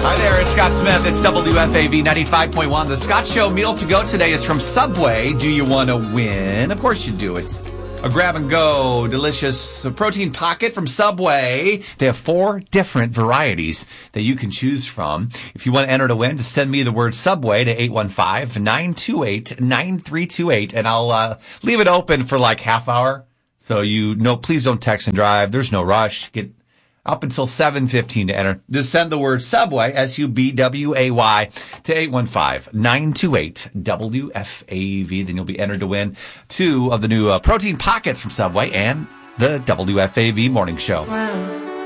Hi there, it's Scott Smith. It's WFAV 95.1. The Scott Show meal to go today is from Subway. Do you want to win? Of course you do. It's a grab-and-go, delicious protein pocket from Subway. They have 4 different varieties that you can choose from. If you want to enter to win, just send me the word Subway to 815-928-9328, and I'll leave it open for like half hour. So please don't text and drive. There's no rush. Get up until 7:15 to enter. Just send the word Subway, S-U-B-W-A-Y, to 815-928-WFAV. Then you'll be entered to win 2 of the new protein pockets from Subway and the WFAV Morning Show.